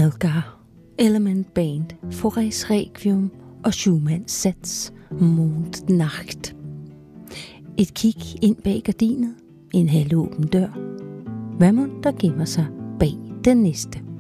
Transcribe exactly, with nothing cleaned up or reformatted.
Elgar, Element Band, Faurés Requiem og Schumanns Sats Mondnacht. Et kig ind bag gardinet, en halvåben dør. Hvad mon der gemmer sig bag den næste?